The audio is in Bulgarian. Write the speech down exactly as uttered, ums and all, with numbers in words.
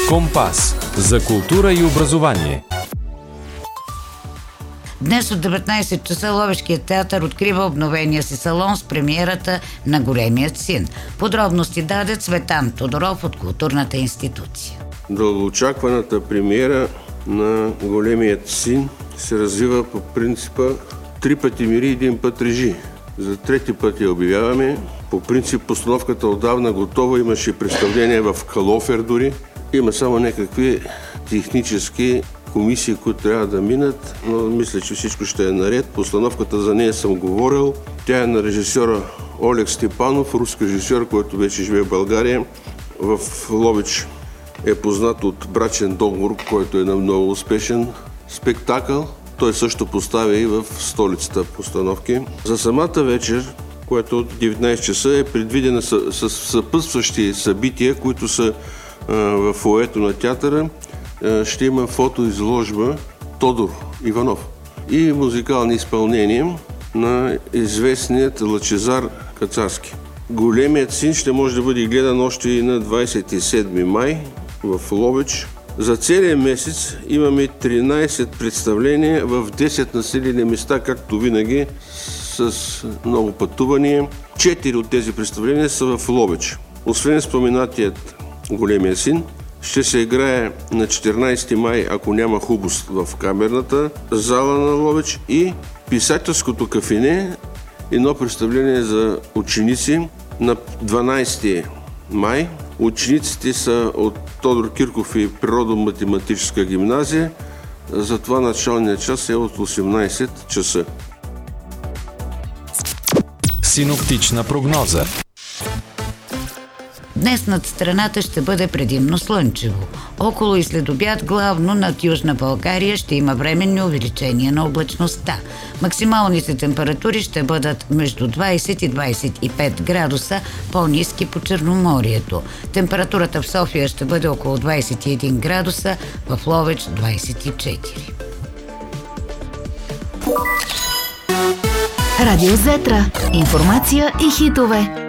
Компас за култура и образование. Днес от деветнайсет часа Ловешкият театър открива обновения си салон с премиерата на Големият син. Подробности даде Цветан Тодоров от културната институция. Дългоочакваната премиера на Големият син се развива по принципа три пъти мири, един път режи. За трети път я обявяваме. По принцип постановката отдавна готова, имаше представление в Калофер дори. Има само някакви технически комисии, които трябва да минат, но мисля, че всичко ще е наред. Постановката за нея съм говорил. Тя е на режисьора Олег Степанов, руски режисьор, който вече живее в България. В Ловеч е познат от Брачен договор, който е на много успешен спектакъл. Той също поставя и в столицата постановки. За самата вечер, която от деветнайсет часа е предвидена с, с съпътстващи събития, които са а, в фоето на театъра. А, ще има фотоизложба Тодор Иванов и музикални изпълнения на известният Лъчезар Кацарски. Големият син ще може да бъде гледан още и на двайсет и седми май в Ловеч. За целия месец имаме тринайсет представления в десет населени места, както винаги, с много пътувания. Четири от тези представления са в Ловеч. Освен споменатият Големия син, ще се играе на четиринайсети май, ако няма хубост, в камерната зала на Ловеч, и писателското кафене, едно представление за ученици на дванайсети май. Учениците са от Тодор Кирков и Природо-математическа гимназия, затова началният час е от осемнайсет часа. Синоптична прогноза. Днес над страната ще бъде предимно слънчево. Около и след обяд, главно над Южна България, ще има временни увеличения на облачността. Максималните температури ще бъдат между двайсет и двайсет и пет градуса, по-ниски по Черноморието. Температурата в София ще бъде около двайсет и един градуса, в Ловеч двайсет и четири. Радио Зетра. Информация и хитове.